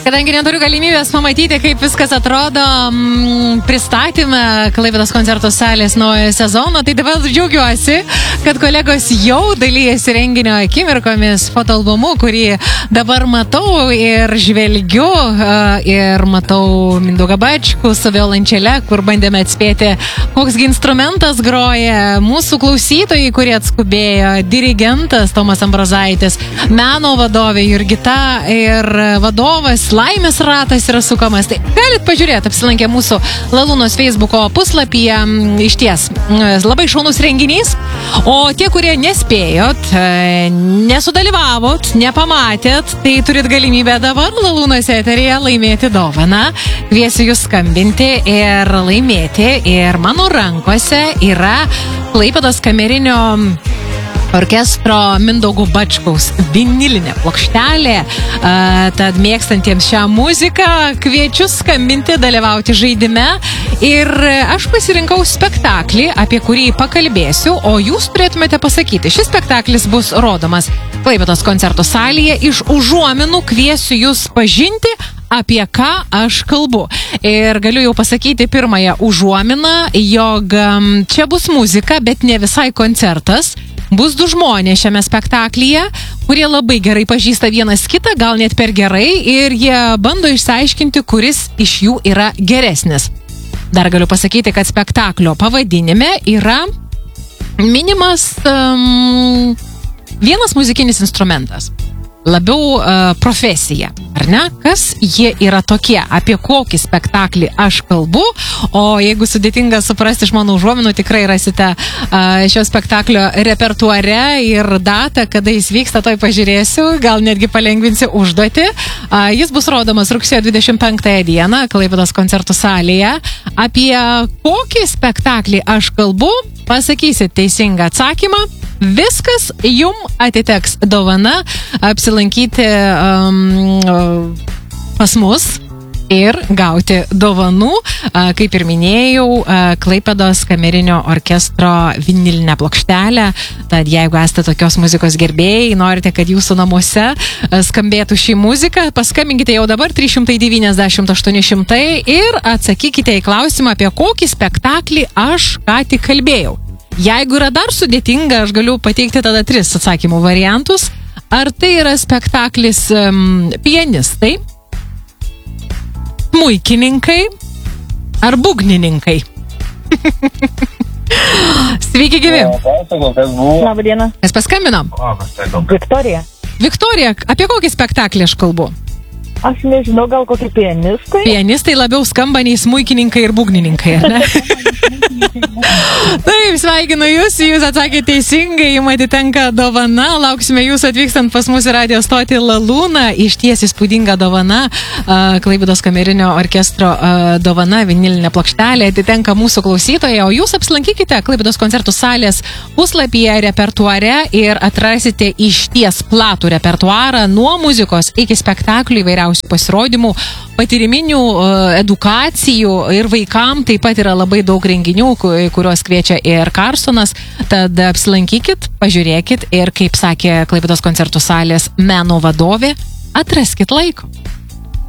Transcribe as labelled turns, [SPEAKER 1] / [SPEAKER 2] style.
[SPEAKER 1] Kadangi neturiu galimybės pamatyti, kaip viskas atrodo pristatyme Klaipėdos koncertų salės naujojo sezono, tai dabar džiaugiuosi, kad kolegos jau dalyjasi renginio akimirkomis fotoalbumu, kurį dabar matau ir žvelgiu ir matau Mindaugą Bačkų su violončele, kur bandėme atspėti, koksgi instrumentas groja, mūsų klausytojai, kurie atskubėjo, dirigentas Tomas Ambrozaitis, meno vadovė Jurgita ir vadovas Laimės ratas yra sukamas. Tai galit pažiūrėti, apsilankę mūsų Lalūnos Facebooko puslapyje, išties labai šaunus renginys, o tie, kurie nespėjot, nesudalyvavot, nepamatėt, tai turit galimybę dabar Lalūnos eteryje laimėti dovaną. Kviesiu jūs skambinti ir laimėti, ir mano rankose yra Klaipėdos kamerinio orkestro Mindaugo Bačkaus vinilinė plokštelė, tad mėgstantiems šią muziką kviečiu skambinti, dalyvauti žaidime ir aš pasirinkau spektaklį, apie kurį pakalbėsiu, o jūs turėtumėte pasakyti. Šis spektaklis bus rodomas Klaipėdos koncertų salėje, iš užuominų kviesiu jūs pažinti, apie ką aš kalbu. Ir galiu jau pasakyti pirmąją užuominą, jog čia bus muzika, bet ne visai koncertas. Bus du žmonės šiame spektaklyje, kurie labai gerai pažįsta vienas kitą, gal net per gerai, ir jie bando išsiaiškinti, kuris iš jų yra geresnis. Dar galiu pasakyti, kad spektaklio pavadinime yra minimas vienas muzikinis instrumentas. Labiau profesija, ar ne? Kas jie yra tokie, apie kokį spektaklį aš kalbu, o jeigu sudėtinga suprasti iš mano užuominų, tikrai rasite šio spektaklio repertuare ir datą, kada jis vyksta, toj pažiūrėsiu, gal netgi palengvinsiu užduotį. Jis bus rodomas rugsėjo 25 dieną Klaipėdos koncertų salėje. Apie kokį spektaklį aš kalbu, pasakysit teisingą atsakymą. Viskas jum atiteks dovana apsilankyti pas mus ir gauti dovanų, kaip ir minėjau, Klaipėdos kamerinio orkestro vinilinę plokštelę. Tad jeigu esate tokios muzikos gerbėjai, norite, kad jūsų namuose skambėtų šį muziką, paskambinkite jau dabar 390 800 ir atsakykite į klausimą, apie kokį spektaklį aš ką tik kalbėjau. Jeigu yra dar sudėtinga, aš galiu pateikti tada 3 atsakymų variantus. Ar tai yra spektaklis pianistai, smuikininkai ar būgnininkai? Sveiki, gyvi.
[SPEAKER 2] Labą dieną.
[SPEAKER 1] Mes paskambinom.
[SPEAKER 2] Viktorija.
[SPEAKER 1] Viktorija, apie kokį spektaklį aš kalbu?
[SPEAKER 2] Aš nežinau, gal kokie pianistai.
[SPEAKER 1] Pianistai labiau skamba nei smuikininkai ir būgnininkai, ar ne? Taip, sveikinu jūs atsakėte teisingai, jums atitenka dovana, lauksime jūs atvykstant pas mūsų radijo stotį Lalūną, išties įspūdinga dovana, Klaipėdos kamerinio orkestro dovana, vinilinė plokštelė, atitenka mūsų klausytojai, o jūs apsilankykite Klaipėdos koncertų salės puslapyje repertuare ir atrasite išties platų repertuarą nuo muzikos iki spektaklių, įvairiausių pasirodymų, patyriminių edukacijų ir vaikam taip pat yra labai daug renginių, kuriuos kviečia ir Karsonas, tad apsilankykit, pažiūrėkit ir, kaip sakė Klaipėdos koncertų salės meno vadovė, atraskit laiko.